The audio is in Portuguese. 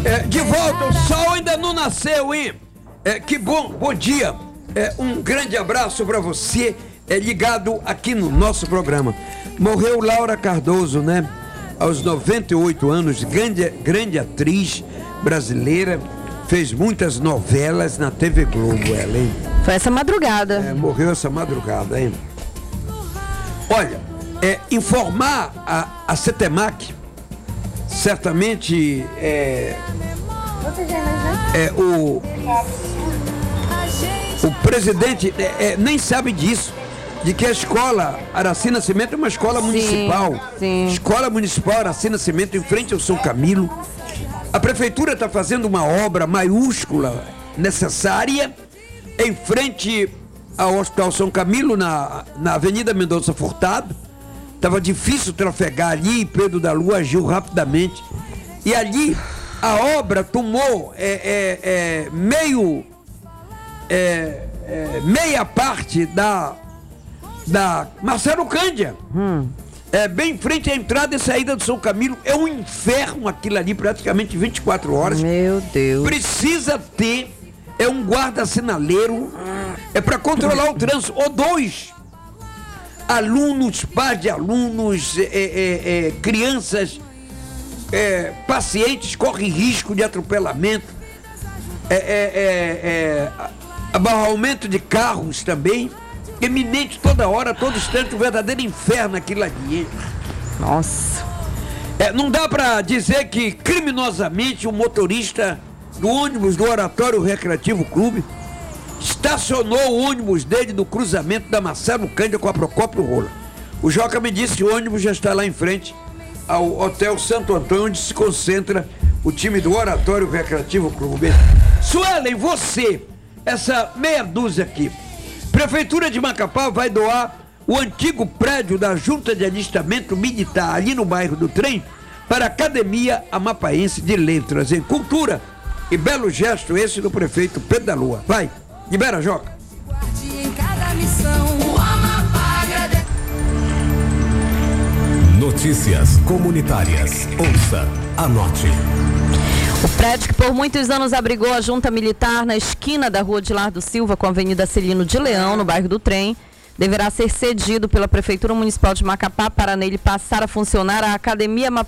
De volta, o sol ainda não nasceu, hein? Que bom dia. Um grande abraço para você, ligado aqui no nosso programa. Morreu Laura Cardoso, né? Aos 98 anos, grande atriz brasileira, fez muitas novelas na TV Globo, ela, hein? Foi essa madrugada. Morreu essa madrugada, hein? Olha, informar a CETEMAC, certamente o presidente nem sabe disso, de que a escola Araci Nascimento é uma escola municipal. Sim. Escola Municipal Araci Nascimento, em frente ao São Camilo. A prefeitura está fazendo uma obra maiúscula, necessária, em frente ao Hospital São Camilo, na Avenida Mendonça Furtado. Estava difícil trafegar ali, Pedro da Lua agiu rapidamente. E ali a obra tomou meia parte da Marcelo Cândia. Bem em frente à entrada e saída do São Camilo. É um inferno aquilo ali, praticamente 24 horas. Meu Deus. Precisa ter um guarda-sinaleiro para controlar o trânsito. Ou dois. Alunos, pais de alunos, crianças, pacientes correm risco de atropelamento, abarroamento de carros também, eminente toda hora, todo instante, um verdadeiro inferno aquilo ali. Nossa. Não dá para dizer que criminosamente o motorista do ônibus do Oratório Recreativo Clube estacionou o ônibus dele no cruzamento da Marcelo Cândia com a Procópio Rola. O Joca me disse que o ônibus já está lá em frente ao Hotel Santo Antônio, onde se concentra o time do Oratório Recreativo Clube. Suelen, você, essa meia dúzia aqui, Prefeitura de Macapá vai doar o antigo prédio da Junta de Alistamento Militar, ali no bairro do Trem, para a Academia Amapaense de Letras em Cultura. E belo gesto esse do prefeito Pedro da Lua. Vai! Libera, Joca. Notícias comunitárias. Ouça, anote. O prédio que por muitos anos abrigou a junta militar na esquina da Rua Dilardo Silva com a Avenida Celino de Leão, no bairro do Trem, deverá ser cedido pela Prefeitura Municipal de Macapá para nele passar a funcionar a Academia